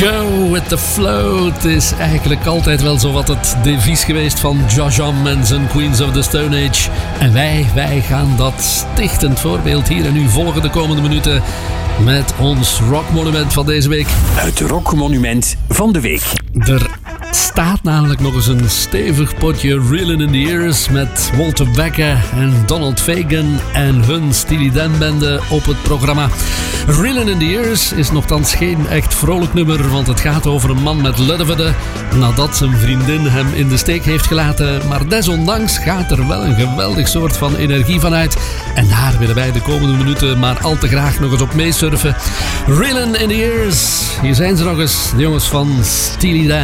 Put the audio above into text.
Go with the flow. Het is eigenlijk altijd wel zo wat het devies geweest van Jajam en zijn Queens of the Stone Age. En wij gaan dat stichtend voorbeeld hier en nu volgen de komende minuten met ons rockmonument van deze week. Het rockmonument van de week. Er staat namelijk nog eens een stevig potje Reelin' in the Years met Walter Becker en Donald Fagen en hun Steely Dan bende op het programma. Reelin' in the Years is nogthans geen echt vrolijk nummer, want het gaat over een man met luddevede nadat zijn vriendin hem in de steek heeft gelaten. Maar desondanks gaat er wel een geweldig soort van energie van uit. En daar willen wij de komende minuten maar al te graag nog eens op meesurfen. Reelin' in the Years. Hier zijn ze nog eens, de jongens van Steely Dan.